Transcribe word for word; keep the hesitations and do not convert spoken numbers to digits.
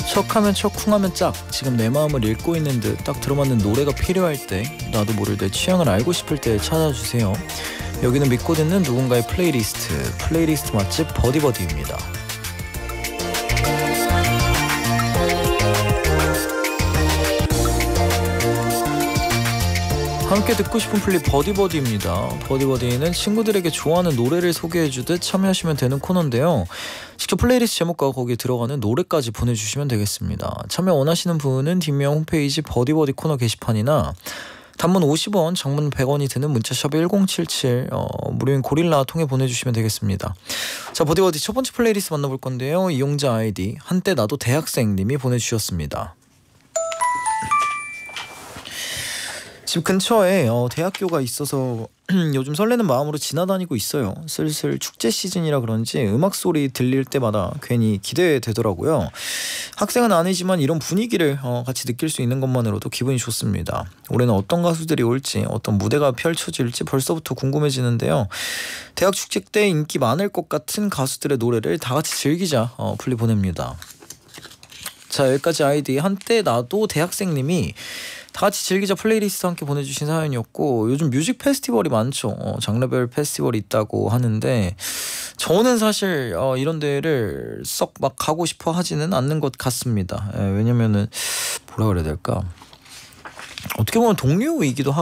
척하면 척 쿵하면 짝. 지금 내 마음을 읽고 있는 듯 딱 들어맞는 노래가 필요할 때, 나도 모를 내 취향을 알고 싶을 때 찾아주세요. 여기는 믿고 듣는 누군가의 플레이리스트, 플레이리스트 맛집 버디버디입니다. 함께 듣고 싶은 플리 버디버디입니다. 버디버디는 친구들에게 좋아하는 노래를 소개해주듯 참여하시면 되는 코너인데요. 직접 플레이리스트 제목과 거기에 들어가는 노래까지 보내주시면 되겠습니다. 참여 원하시는 분은 뒷면 홈페이지 버디버디 코너 게시판이나 단문 오십 원, 장문 백 원이 드는 문자샵 일공칠칠, 어, 무료인 고릴라 통해 보내주시면 되겠습니다. 자, 버디버디 첫 번째 플레이리스트 만나볼 건데요. 이용자 아이디 한때 나도 대학생님이 보내주셨습니다. 집 근처에 어, 대학교가 있어서 요즘 설레는 마음으로 지나다니고 있어요. 슬슬 축제 시즌이라 그런지 음악 소리 들릴 때마다 괜히 기대되더라고요. 학생은 아니지만 이런 분위기를 어, 같이 느낄 수 있는 것만으로도 기분이 좋습니다. 올해는 어떤 가수들이 올지, 어떤 무대가 펼쳐질지 벌써부터 궁금해지는데요. 대학 축제 때 인기 많을 것 같은 가수들의 노래를 다 같이 즐기자 어, 플리 보냅니다. 자, 여기까지 아이디 한때 나도 대학생님이 다같이 즐기자 플레이리스트 함께 보내주신 사연이었고, 요즘 뮤직 페스티벌이 많죠. 어, 장르별 페스티벌이 있다고 하는데 저는 사실 어, 이런 데를 썩 막 가고 싶어 하지는 않는 것 같습니다. 예, 왜냐면은 뭐라 그래야 될까, 어떻게 보면 동료이기도 하고